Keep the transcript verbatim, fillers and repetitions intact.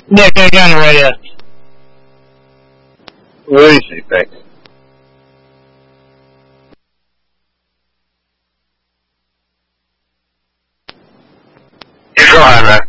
Nick, I got it right here. What do you see, thanks. You're fine, man.